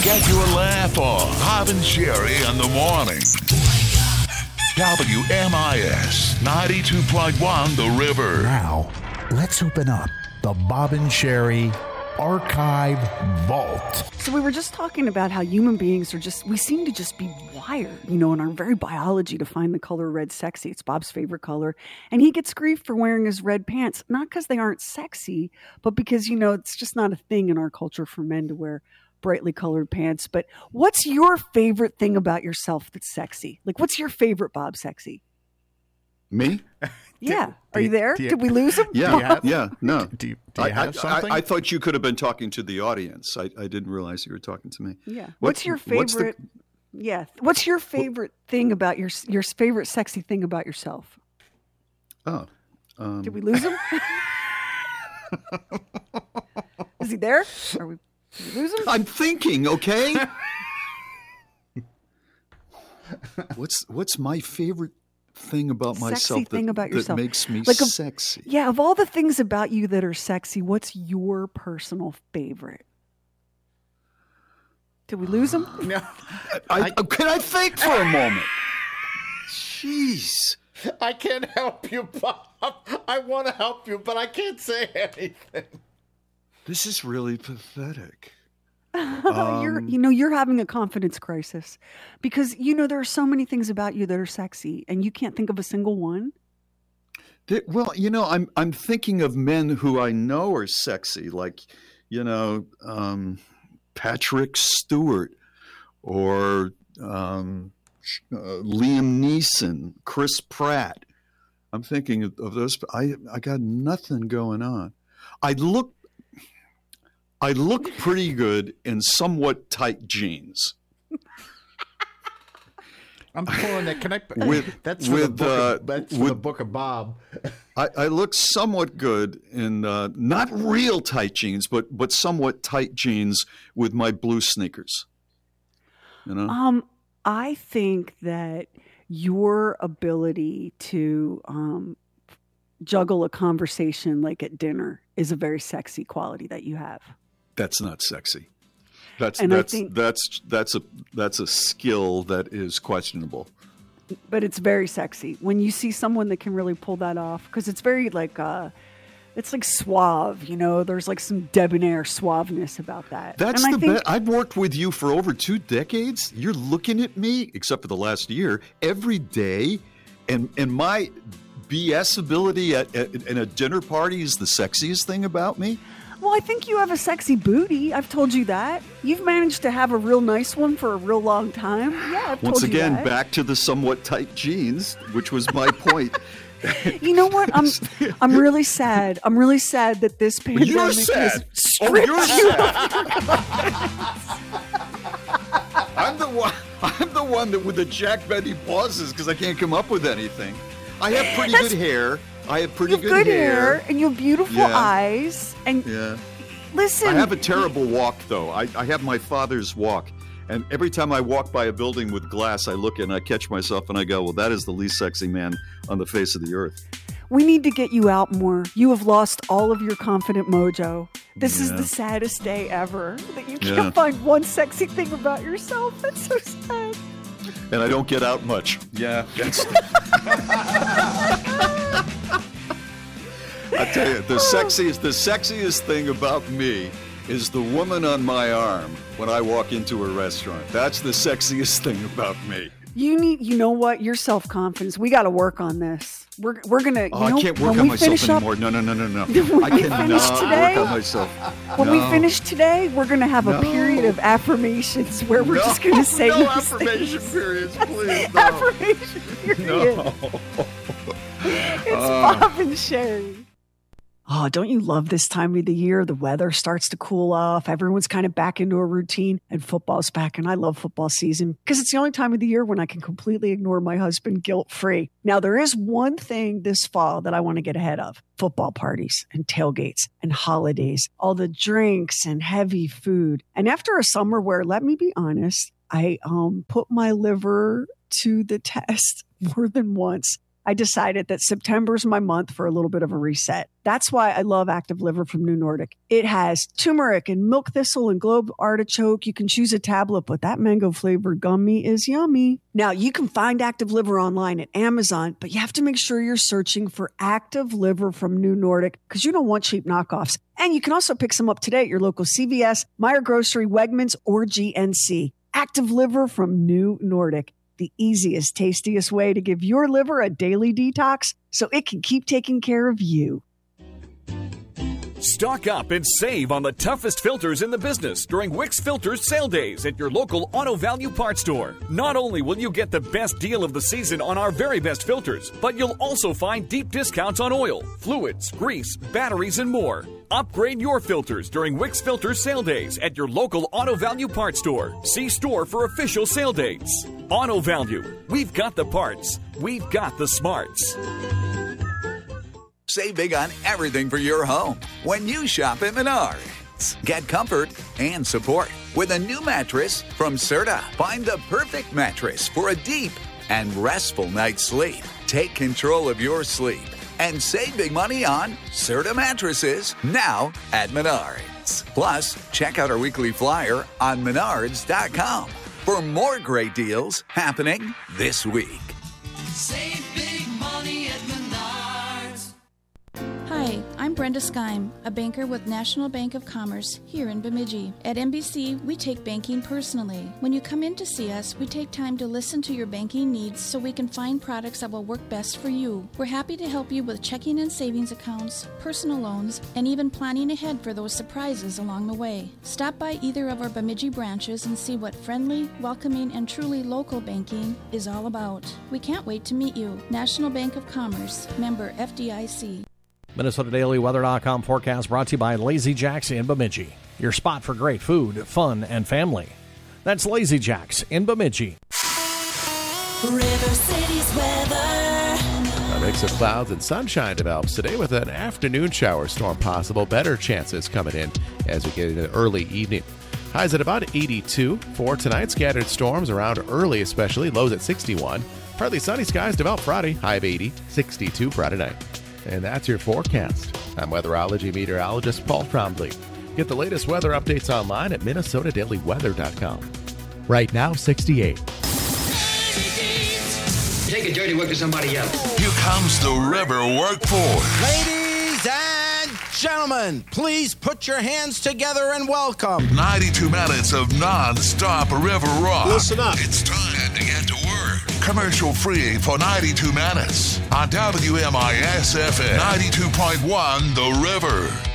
Get your laugh on. Bob and Sherry in the morning. WMIS 92.1 The River. Now, let's open up the Bob and Sherry Archive Vault. So we were just talking about how human beings we seem to just be wired, in our very biology to find the color red sexy. It's Bob's favorite color. And he gets grief for wearing his red pants, not because they aren't sexy, but because, it's just not a thing in our culture for men to wear brightly colored pants. But what's your favorite thing about yourself that's sexy? Like, what's your favorite Bob sexy? Me? Yeah. Are you there? Did we lose him? Yeah. No. Do you have something? I thought you could have been talking to the audience. I didn't realize you were talking to me. Yeah. What's your favorite? What's your favorite thing about your favorite sexy thing about yourself? Oh. Did we lose him? Is he there? Did we lose him? I'm thinking, okay? What's my favorite thing about myself that makes me sexy? Yeah, of all the things about you that are sexy, what's your personal favorite? Did we lose him? No. Can I think for a moment? Jeez. I can't help you, Bob. I want to help you, but I can't say anything. This is really pathetic. You're having a confidence crisis because, there are so many things about you that are sexy and you can't think of a single one. Well, I'm thinking of men who I know are sexy, like, Patrick Stewart or Liam Neeson, Chris Pratt. I'm thinking of those. I got nothing going on. I look pretty good in somewhat tight jeans. I'm pulling that. Can I? That's for the book of Bob. I look somewhat good in not real tight jeans, but somewhat tight jeans with my blue sneakers. I think that your ability to juggle a conversation like at dinner is a very sexy quality that you have. That's not sexy. That's a skill that is questionable. But it's very sexy when you see someone that can really pull that off, because it's very it's like suave. There's like some debonair suaveness about that. That's I've worked with you for over 2 decades. You're looking at me, except for the last year, every day, and my BS ability in a dinner party is the sexiest thing about me. Well, I think you have a sexy booty. I've told you that. You've managed to have a real nice one for a real long time. Yeah, I've told you that. Once again, back to the somewhat tight jeans, which was my point. You know what? I'm really sad. I'm really sad that this pandemic you're sad. has stripped you're you sad. I'm the one that with the Jack Benny pauses because I can't come up with anything. I have pretty good hair. I have pretty good hair. And you have beautiful eyes. And listen. I have a terrible walk, though. I have my father's walk. And every time I walk by a building with glass, I look and I catch myself and I go, well, that is the least sexy man on the face of the earth. We need to get you out more. You have lost all of your confident mojo. This is the saddest day ever. That you can't find one sexy thing about yourself. That's so sad. And I don't get out much. Yeah. I tell you, the sexiest thing about me is the woman on my arm when I walk into a restaurant. That's the sexiest thing about me. You know what? Your self-confidence. We got to work on this. We're gonna. I can't work on myself anymore. No. I cannot work on myself. When we finish today, we're gonna have a period of affirmations where we're just gonna say no affirmation periods, please. No. Affirmation period. No. It's Bob and Sherry. Oh, don't you love this time of the year? The weather starts to cool off. Everyone's kind of back into a routine and football's back. And I love football season because it's the only time of the year when I can completely ignore my husband guilt-free. Now, there is one thing this fall that I want to get ahead of. Football parties and tailgates and holidays, all the drinks and heavy food. And after a summer where, let me be honest, I put my liver to the test more than once. I decided that September's my month for a little bit of a reset. That's why I love Active Liver from New Nordic. It has turmeric and milk thistle and globe artichoke. You can choose a tablet, but that mango flavored gummy is yummy. Now, you can find Active Liver online at Amazon, but you have to make sure you're searching for Active Liver from New Nordic because you don't want cheap knockoffs. And you can also pick some up today at your local CVS, Meijer Grocery, Wegmans, or GNC. Active Liver from New Nordic. The easiest, tastiest way to give your liver a daily detox so it can keep taking care of you. Stock up and save on the toughest filters in the business during Wix Filters sale days at your local Auto Value Parts store. Not only will you get the best deal of the season on our very best filters, but you'll also find deep discounts on oil, fluids, grease, batteries, and more. Upgrade your filters during Wix Filters sale days at your local Auto Value Parts store. See store for official sale dates. Auto Value. We've got the parts. We've got the smarts. Save big on everything for your home when you shop at Menards. Get comfort and support with a new mattress from Serta. Find the perfect mattress for a deep and restful night's sleep. Take control of your sleep and save big money on Serta mattresses now at Menards. Plus, check out our weekly flyer on Menards.com for more great deals happening this week. Save big money at Menards. Hi, I'm Brenda Skeim, a banker with National Bank of Commerce here in Bemidji. At NBC, we take banking personally. When you come in to see us, we take time to listen to your banking needs so we can find products that will work best for you. We're happy to help you with checking and savings accounts, personal loans, and even planning ahead for those surprises along the way. Stop by either of our Bemidji branches and see what friendly, welcoming, and truly local banking is all about. We can't wait to meet you. National Bank of Commerce, member FDIC. MinnesotaDailyWeather.com forecast brought to you by Lazy Jacks in Bemidji. Your spot for great food, fun, and family. That's Lazy Jacks in Bemidji. River City's weather. A mix of clouds and sunshine develops today with an afternoon shower storm possible. Better chances coming in as we get into the early evening. Highs at about 82 for tonight. Scattered storms around early especially. Lows at 61. Partly sunny skies develop Friday. High of 80. 62 Friday night. And that's your forecast. I'm weatherology meteorologist Paul Trombley. Get the latest weather updates online at MinnesotaDailyWeather.com. Right now, 68. Take a dirty work to somebody else. Here comes the river workforce. Ladies and gentlemen, please put your hands together and welcome 92 minutes of non-stop river rock. Listen up. It's time to get to work. Commercial free for 92 minutes on WMIS FM 92.1 The River.